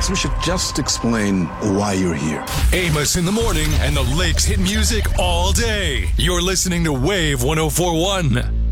Alex, we should just explain why you're here. Amos in the morning and the Lakes hit music all day. You're listening to Wave 104.1.